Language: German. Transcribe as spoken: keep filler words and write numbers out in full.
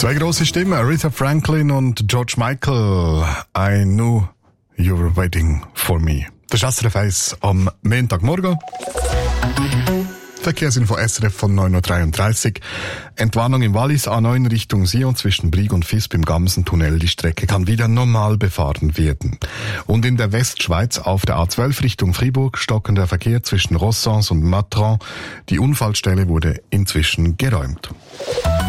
Zwei große Stimmen, Aretha Franklin und George Michael. I knew you were waiting for me. Das ist S R F eins am Montagmorgen. Verkehrsinfo S R F von neun Uhr dreiunddreißig. Entwarnung im Wallis A neun Richtung Sion zwischen Brieg und Visp im Gamsentunnel. Die Strecke kann wieder normal befahren werden. Und in der Westschweiz auf der A zwölf Richtung Fribourg stockender Verkehr zwischen Rossens und Matran. Die Unfallstelle wurde inzwischen geräumt.